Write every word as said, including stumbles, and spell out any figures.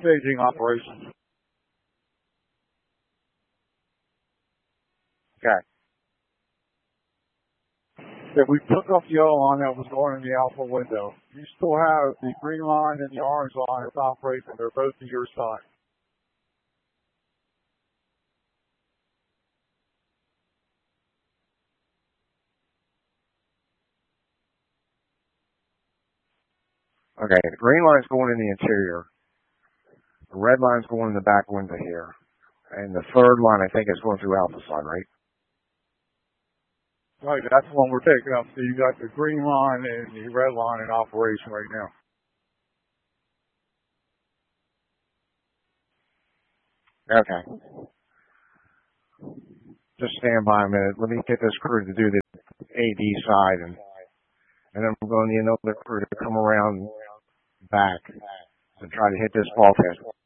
staging operation. Okay. If we took off the yellow line that was going in the alpha window, you still have the green line and the orange line that's operating. They're both to your side. Okay, the green line's going in the interior. The red line's going in the back window here. And the third line, I think, is going through alpha side, right? Right, that's the one we're taking up. So you got the green line and the red line in operation right now. Okay. Just stand by a minute. Let me get this crew to do the A D side, and and then we're going to need another crew to come around back to try to hit this ball pit.